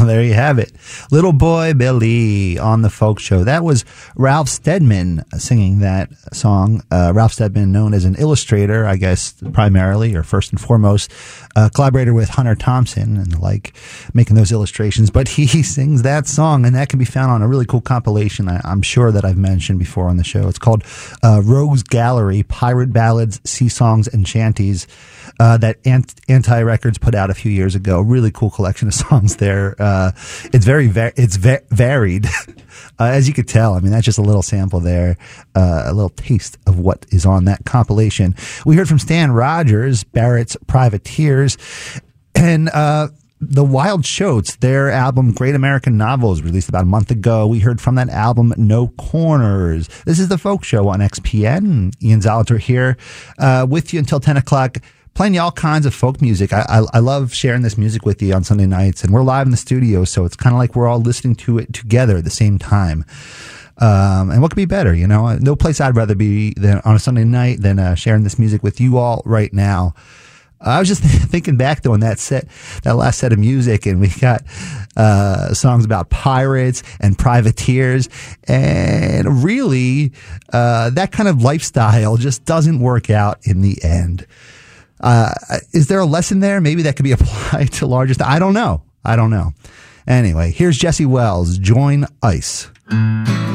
there you have it. Little Boy Billy on the Folk Show. That was Ralph Steadman singing that song. Ralph Steadman, known as an illustrator, I guess, primarily, or first and foremost, collaborator with Hunter Thompson and the like, making those illustrations. But he sings that song, and that can be found on a really cool compilation I'm sure that I've mentioned before on the show. It's called Rogues Gallery, Pirate Ballads, Sea Songs, and Shanties, that Anti Records put out a few years ago. Really cool collection of songs there. It's varied, as you could tell. I mean, that's just a little sample there, a little taste of what is on that compilation. We heard from Stan Rogers, Barrett's Privateers, and the Wild Shoats, their album Great American Novels, released about a month ago. We heard from that album No Corners. This is the Folk Show on XPN. Ian Zoliter here with you until 10 o'clock. Playing you all kinds of folk music. I love sharing this music with you on Sunday nights, and we're live in the studio, so it's kind of like we're all listening to it together at the same time. And what could be better, you know? No place I'd rather be than on a Sunday night than sharing this music with you all right now. I was just thinking back though on that last set of music, and we got songs about pirates and privateers, and really that kind of lifestyle just doesn't work out in the end. Is there a lesson there? Maybe that could be applied to larger. I don't know. Anyway, here's Jesse Wells, Join Ice.